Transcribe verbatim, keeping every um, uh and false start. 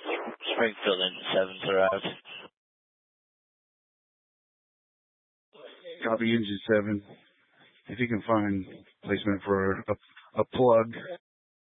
Springfield and sevens are out. Copy engine seven. If you can find placement for a, a plug